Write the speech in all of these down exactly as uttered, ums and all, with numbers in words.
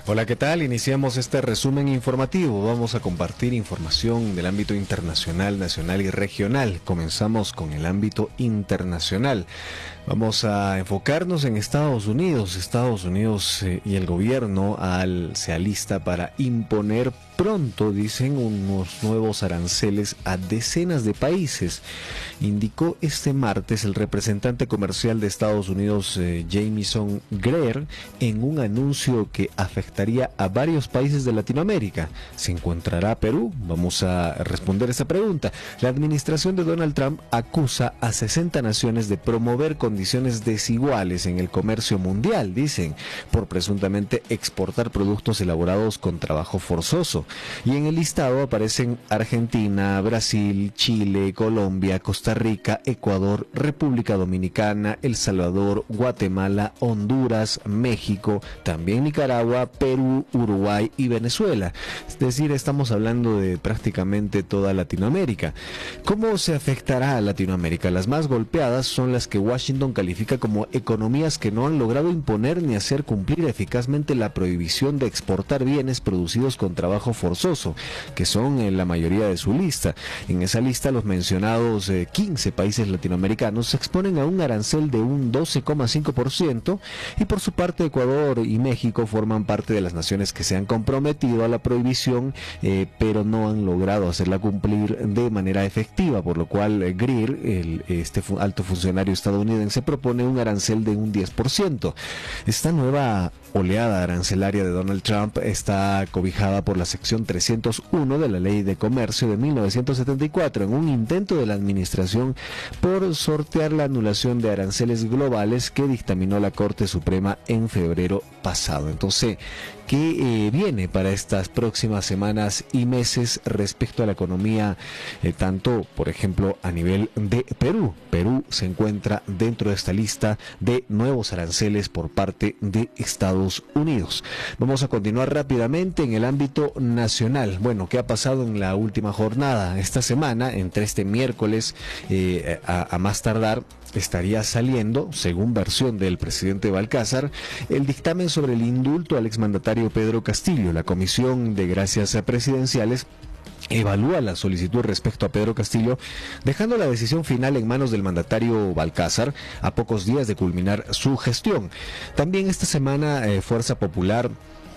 Hola, ¿qué tal? Iniciamos este resumen informativo. Vamos a compartir información del ámbito internacional, nacional y regional. Comenzamos con el ámbito internacional. Vamos a enfocarnos en Estados Unidos. Estados Unidos eh, y el gobierno al, se alista para imponer pronto, dicen, unos nuevos aranceles a decenas de países. Indicó este martes el representante comercial de Estados Unidos, eh, Jamieson Greer, en un anuncio que afectaría a varios países de Latinoamérica. ¿Se encontrará Perú? Vamos a responder esa pregunta. La administración de Donald Trump acusa a sesenta naciones de promover condiciones desiguales en el comercio mundial, dicen, por presuntamente exportar productos elaborados con trabajo forzoso. Y en el listado aparecen Argentina, Brasil, Chile, Colombia, Costa Rica, Ecuador, República Dominicana, El Salvador, Guatemala, Honduras, México, también Nicaragua, Perú, Uruguay y Venezuela. Es decir, estamos hablando de prácticamente toda Latinoamérica. ¿Cómo se afectará a Latinoamérica? Las más golpeadas son las que Washington califica como economías que no han logrado imponer ni hacer cumplir eficazmente la prohibición de exportar bienes producidos con trabajo forzoso, que son en la mayoría de su lista. En esa lista los mencionados eh, quince países latinoamericanos se exponen a un arancel de un doce coma cinco por ciento y por su parte Ecuador y México forman parte de las naciones que se han comprometido a la prohibición, eh, pero no han logrado hacerla cumplir de manera efectiva, por lo cual eh, Greer, el, este fu alto funcionario estadounidense, propone un arancel de un diez por ciento. Esta nueva oleada arancelaria de Donald Trump está cobijada por la sección trescientos uno de la Ley de Comercio de mil novecientos setenta y cuatro, en un intento de la administración por sortear la anulación de aranceles globales que dictaminó la Corte Suprema en febrero pasado. Entonces, ¿qué eh, viene para estas próximas semanas y meses respecto a la economía, eh, tanto, por ejemplo, a nivel de Perú? Perú se encuentra dentro de esta lista de nuevos aranceles por parte de Estados Unidos. Vamos a continuar rápidamente en el ámbito nacional. Bueno, ¿qué ha pasado en la última jornada? Esta semana, entre este miércoles eh, a, a más tardar, estaría saliendo, según versión del presidente Balcázar, el dictamen sobre el indulto al exmandatario Pedro Castillo. La Comisión de Gracias Presidenciales evalúa la solicitud respecto a Pedro Castillo, dejando la decisión final en manos del mandatario Balcázar a pocos días de culminar su gestión. También esta semana eh, Fuerza Popular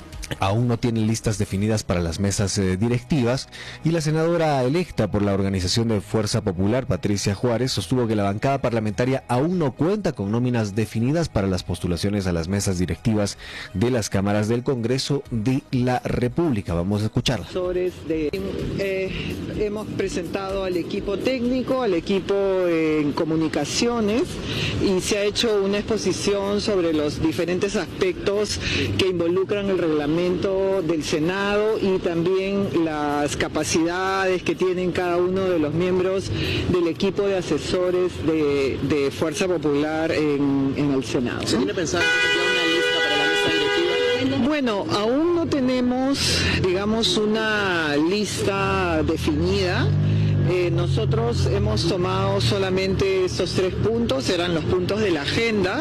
aún no tiene listas definidas para las mesas eh, directivas, y la senadora electa por la organización de Fuerza Popular, Patricia Juárez, sostuvo que la bancada parlamentaria aún no cuenta con nóminas definidas para las postulaciones a las mesas directivas de las cámaras del Congreso de la República. Vamos a escucharla. De, eh, hemos presentado al equipo técnico, al equipo en comunicaciones, y se ha hecho una exposición sobre los diferentes aspectos que involucran el reglamento del Senado y también las capacidades que tienen cada uno de los miembros del equipo de asesores de, de Fuerza Popular en, en el Senado. ¿Se tiene pensado ya una lista para la mesa directiva? Bueno, aún no tenemos, digamos, una lista definida. Eh, nosotros hemos tomado solamente esos tres puntos, eran los puntos de la agenda,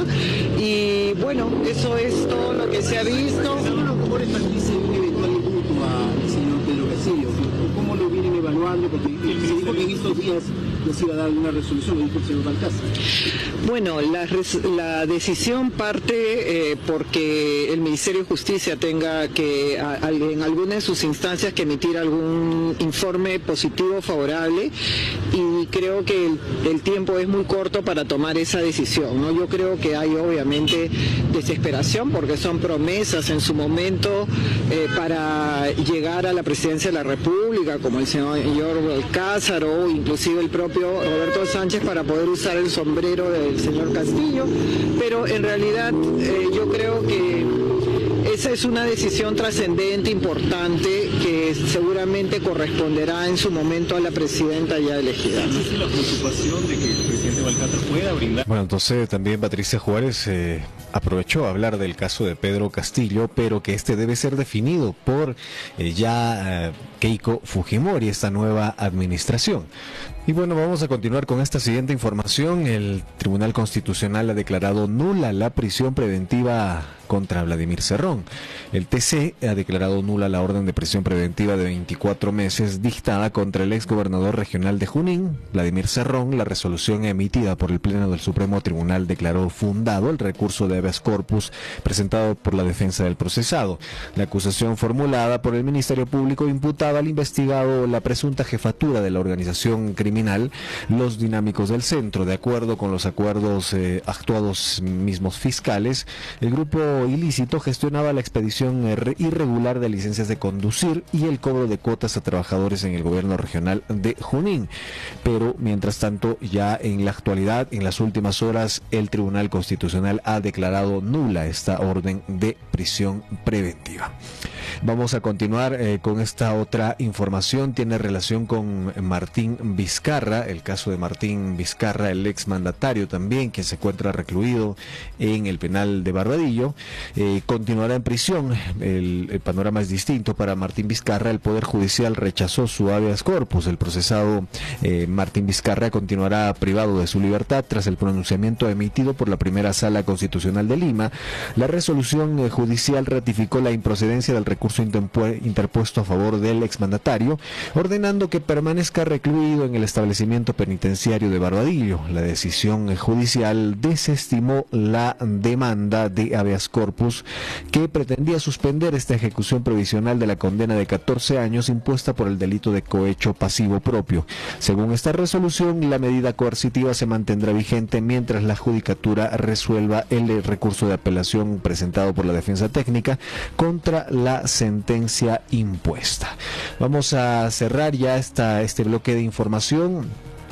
y bueno, eso es todo lo que se ha visto. ¿Cómo les parece un eventual indulto al señor Pedro Castillo? ¿Cómo lo vienen evaluando? Porque se dijo que en estos días les iba a dar una resolución, lo dijo el señor Balcázar. Bueno, la, la decisión parte eh, porque el Ministerio de Justicia tenga que a, a, en alguna de sus instancias que emitir algún informe positivo favorable, y creo que el, el tiempo es muy corto para tomar esa decisión, ¿no? Yo creo que hay obviamente desesperación porque son promesas en su momento eh, para llegar a la presidencia de la República, como el señor Balcázar o inclusive el propio Roberto Sánchez, para poder usar el sombrero del señor Castillo, pero en realidad eh, yo creo que esa es una decisión trascendente, importante, que seguramente corresponderá en su momento a la presidenta ya elegida. ¿Existe la preocupación de que el presidente Balcázar pueda brindar? Bueno, entonces también Patricia Juárez eh, aprovechó a hablar del caso de Pedro Castillo, pero que este debe ser definido por eh, ya eh, Keiko Fujimori, esta nueva administración. Y bueno, vamos a continuar con esta siguiente información. El Tribunal Constitucional ha declarado nula la prisión preventiva contra Vladimir Cerrón. El T C ha declarado nula la orden de prisión preventiva de veinticuatro meses dictada contra el exgobernador regional de Junín, Vladimir Cerrón. La resolución emitida por el Pleno del Supremo Tribunal declaró fundado el recurso de habeas corpus presentado por la defensa del procesado. La acusación formulada por el Ministerio Público imputaba al investigado la presunta jefatura de la organización criminal Los Dinámicos del Centro. De acuerdo con los acuerdos eh, actuados mismos fiscales, el grupo ilícito gestionaba la expedición irregular de licencias de conducir y el cobro de cuotas a trabajadores en el gobierno regional de Junín. Pero, mientras tanto, ya en la actualidad, en las últimas horas, el Tribunal Constitucional ha declarado nula esta orden de prisión preventiva. Vamos a continuar eh, con esta otra información. Tiene relación con Martín Vizcarra, el caso de Martín Vizcarra, el exmandatario también, que se encuentra recluido en el penal de Barbadillo. Eh, continuará en prisión. El, el panorama es distinto para Martín Vizcarra. El Poder Judicial rechazó su habeas corpus. El procesado eh, Martín Vizcarra continuará privado de su libertad tras el pronunciamiento emitido por la Primera Sala Constitucional de Lima. La resolución eh, judicial ratificó la improcedencia del recurso interpuesto a favor del exmandatario, ordenando que permanezca recluido en el establecimiento penitenciario de Barbadillo. La decisión judicial desestimó la demanda de habeas corpus que pretendía suspender esta ejecución provisional de la condena de catorce años impuesta por el delito de cohecho pasivo propio. Según esta resolución, la medida coercitiva se mantendrá vigente mientras la judicatura resuelva el recurso de apelación presentado por la defensa técnica contra la sentencia impuesta. Vamos a cerrar ya esta, este bloque de información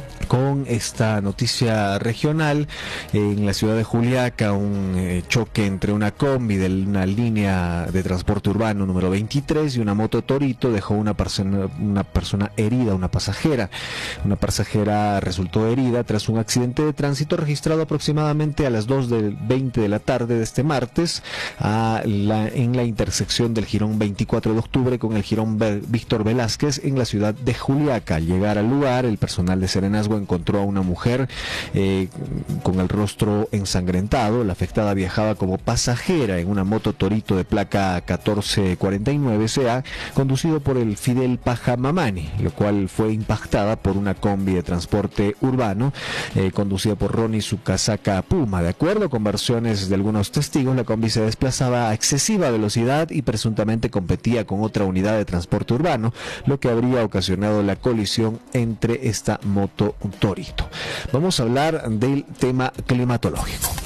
con esta noticia regional. En la ciudad de Juliaca, un eh, choque entre una combi de una línea de transporte urbano número veintitrés y una moto Torito dejó una persona, una persona herida, una pasajera. Una pasajera resultó herida tras un accidente de tránsito registrado aproximadamente a las dos del veinte de la tarde de este martes a la, en la intersección del jirón veinticuatro de octubre con el jirón Víctor Velázquez en la ciudad de Juliaca. Al llegar al lugar, el personal de Serenazgo encontró a una mujer eh, con el rostro ensangrentado. La afectada viajaba como pasajera en una moto Torito de placa catorce cuarenta y nueve C A conducido por el Fidel Paja Mamani, lo cual fue impactada por una combi de transporte urbano eh, conducida por Ronnie Sukasaka Puma. De acuerdo con versiones de algunos testigos, la combi se desplazaba a excesiva velocidad y presuntamente competía con otra unidad de transporte urbano, lo que habría ocasionado la colisión entre esta moto Torito. Vamos a hablar del tema climatológico.